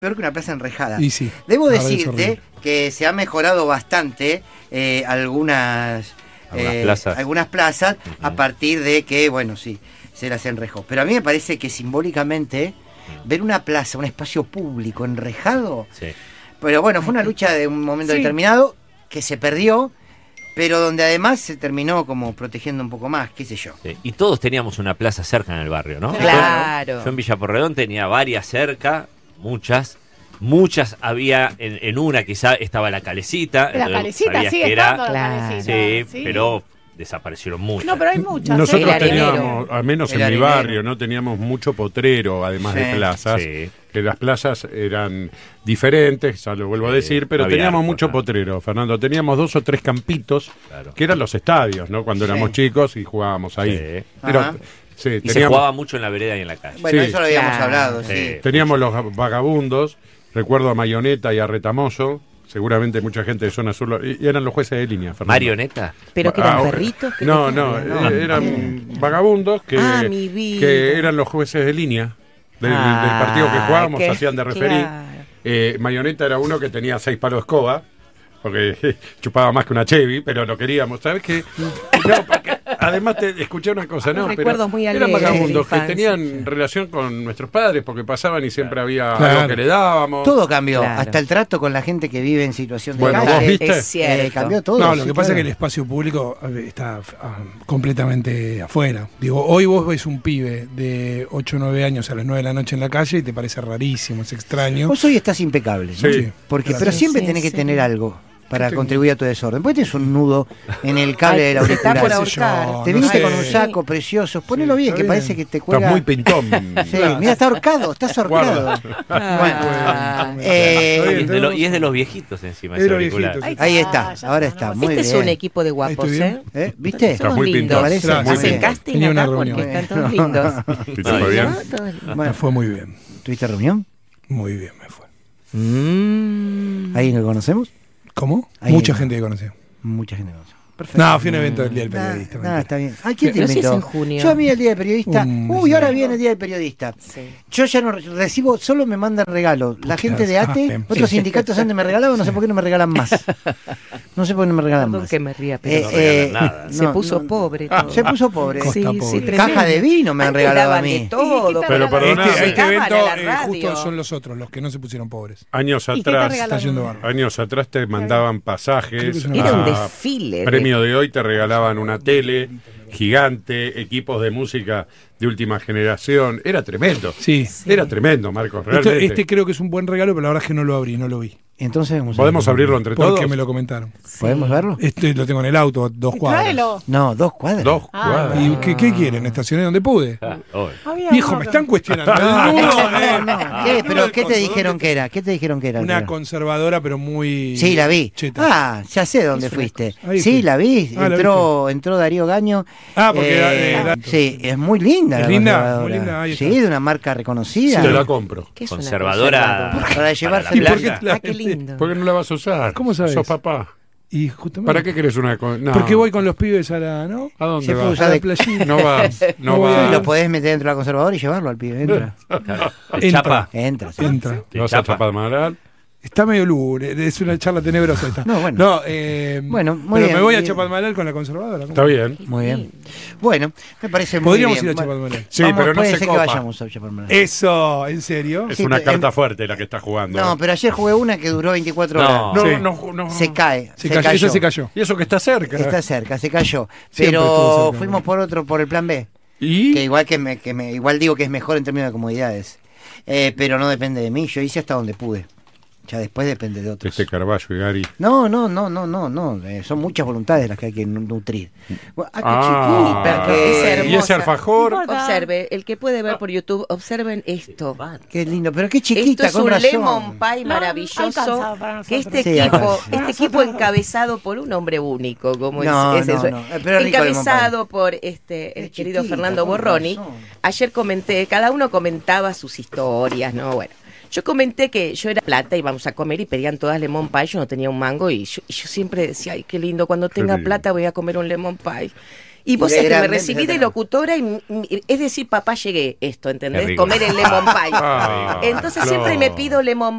peor que una plaza enrejada. Y sí, Debo la verdad es decirte horrible. que se ha mejorado bastante algunas plazas a partir de que, bueno, sí, se las enrejó. Pero a mí me parece que simbólicamente ver una plaza, un espacio público enrejado, Sí. pero bueno, fue una lucha de un momento determinado que se perdió, pero donde además se terminó como protegiendo un poco más, qué sé yo. Sí. Y todos teníamos una plaza cerca en el barrio, ¿no? Claro. Yo en Villa Porredón tenía varias cerca, muchas había en una, quizá estaba la Calecita. La Calecita sabías sigue que era, estando, la Calecita. sí, pero desaparecieron muchas. No, pero hay muchas. Nosotros El arenero. teníamos, al menos en El mi arenero. barrio, no teníamos mucho potrero, además de Sí. plazas. Sí. Que las plazas eran diferentes, ya lo vuelvo a decir, pero no había teníamos arcos, mucho ¿no? potrero, Fernando. Teníamos 2 o 3 campitos, Claro. que eran los estadios, ¿no? Cuando éramos Sí. chicos y jugábamos ahí. Sí. Pero, Ajá. sí, Y se teníamos, jugaba mucho en la vereda y en la calle. Bueno, Sí. eso lo habíamos Claro. hablado, Sí. sí. teníamos los vagabundos, recuerdo a Mayoneta y a Retamoso, seguramente mucha gente de zona sur, y eran los jueces de línea, Fernando. ¿Marioneta? Pero que eran perritos. No, eran vagabundos que, mi vida. que eran los jueces de línea del partido que jugábamos, qué- hacían de referí. claro. Mayoneta era uno que tenía 6 palos de escoba, porque chupaba más que una Chevy, pero lo queríamos. ¿Sabes qué? No, porque además te escuché una cosa, ¿no? Recuerdos muy eran alegres de vagabundos que infancia. tenían relación con nuestros padres, porque pasaban y siempre había Claro. algo que le dábamos. Todo cambió, Claro. hasta el trato con la gente que vive en situación de Bueno, calle. ¿vos viste? Es cierto. Cambió todo. No, lo sí, que pasa claro. es que el espacio público está completamente afuera. Digo, hoy vos ves un pibe de 8 o 9 años a las 9 de la noche en la calle y te parece rarísimo, es extraño. Vos hoy estás impecable, ¿no? Sí. Porque, Gracias. pero siempre Sí, tenés que sí. tener algo para tengo- contribuir a tu desorden. Porque tenés un nudo en el cable del se está auricular. por Qué sé yo, ahorcar. Te no viniste sé. con un saco precioso. Ponelo bien, está que bien. parece que te cuelga. Estás muy pintón. Sí, mira, está ahorcado, estás ahorcado. Ah, Y es de los viejitos encima, Es ese de los auricular. viejitos. Ahí está, ya ahora está, está, no, muy este bien. es un equipo de guapos, Ahí estoy ¿eh? ¿Viste? Estás muy lindos. pintón. Parece Estás muy Hacen pintón. casting Tenía una acá reunión. porque están todos lindos. ¿Y te fue bien? No, todos lindos. Bueno, Me fue muy bien. ¿tuviste reunión? Muy bien me fue. ¿Alguien que conocemos? ¿Cómo? Ahí Mucha no. gente que conocí. Mucha gente conoce. Perfecto. No, fui a un evento del Día del Periodista. Nah, mentira. está bien. ¿A quién te Pero si es invitó? en junio. Yo a mí el Día del Periodista. Un- Uy, ahora viene el Día del Periodista. Sí. Yo ya no recibo, solo me mandan regalos. La gente de ATE, bien. otros sindicatos antes me regalaban, no sé por qué no me regalan más. No sé por qué no me regalan Perdón más. que me ría, pero no regalan nada. se puso pobre todo. Se puso pobre. Costa Sí, pobre. sí, tremendo. Caja de vino me han Antes regalado a daban mí. de todo. Pero perdona, Este Llegaban evento a la radio. justo son los otros, los que no se pusieron pobres. Años ¿Y qué te atrás, regalaron? Está yendo bárbaro. años atrás te mandaban Creo que pasajes. es una Era un a desfile. Premio de hoy te regalaban una tele gigante, equipos de música de última generación. Era tremendo. Sí. Era tremendo, Marcos, realmente. Este creo que es un buen regalo, pero la verdad es que no lo abrí, no lo vi. Entonces vamos a ¿Podemos ver. abrirlo entre Porque todos? me lo comentaron. ¿Podemos verlo? Este lo tengo en el auto, a 2 cuadras. Tráelo. No, 2 cuadras. 2 Ah, cuadras. ¿Y qué quieren? Estacioné donde pude. Ah, obvio. Había Viejo, uno me que- están cuestionando. No. ¿Qué? ¿Pero qué te dijeron que era? ¿Qué te dijeron que era? Una conservadora, pero muy. Sí, la vi. cheta. Ah, ya sé dónde fuiste. Ahí Sí, fui. la vi. Ah, la Entró Darío Gaño. Ah, porque era- sí, es muy linda. Es la linda, conservadora. muy linda, ahí está. Sí, de una marca reconocida. Te la compro. ¿Qué es una Conservadora. conservadora? Para llevarse la la playa. Ah, qué lindo. ¿Por qué no la vas a usar? ¿Cómo sabes? Sos papá. Y justamente. ¿Para qué querés una no. Porque voy con los pibes a la. ¿No? ¿A dónde Se puede vas? usar A la de- playita. No vas, no voy a- Sí, vas. lo podés meter dentro de la conservadora y llevarlo al pibe. Entra. Claro. ¿De Entra. chapa? Entra. Sí. Entra. ¿De ¿Vas a chapa? Chapadmalal? Está medio lúgubre, es una charla tenebrosa esta. No, bueno. No, Bueno, muy pero bien, me voy a bien. Chapadmalal con la conservadora. ¿cómo? Está bien. Muy bien. Bueno, me parece muy Podríamos bien. ir a Bueno, Chapadmalal. Sí, vamos, pero no puede se ser copa. que vayamos a Chapadmalal. Eso, ¿en serio? Es Sí, una pero- carta fuerte la que está jugando. No, pero ayer jugué una que duró 24 No. horas. no, Sí. no. Se cae. Se cayó, esa se cayó. Y eso que está cerca. Está cerca, se cayó. Siempre estuvo Pero cerca. fuimos por otro, por el plan B. ¿Y? Que igual igual digo que es mejor en términos de comodidades. Pero no depende de mí. Yo hice hasta donde pude. Ya después depende de otros. Este Carballo y Gary. No. Son muchas voluntades las que hay que nutrir. Bueno, qué Ah, chiquita, es qué, hermosa. y ese alfajor. No importa. Observe, el que puede ver por YouTube, observen esto. qué lindo, pero qué Esto chiquita, es con un razón. lemon pie No, maravilloso. alcanza para nosotros. Que este Sí, equipo, alcanza. este equipo encabezado por un hombre único, como No, es eso. no, pero es rico el lemon Encabezado por el Qué querido chiquita, Fernando con Borroni. razón. Ayer comenté, cada uno comentaba sus historias, ¿no? Bueno, yo comenté que yo era plata, íbamos a comer y pedían todas lemon pie, yo no tenía un mango y yo siempre decía, ay, qué lindo, cuando tenga lindo. plata voy a comer un lemon pie. Y vos Y de sabés que me grande, recibí de etcétera. locutora y es decir, papá, llegué esto, Qué ¿entendés? rico. Comer el lemon pie. Ah, Entonces no. siempre me pido lemon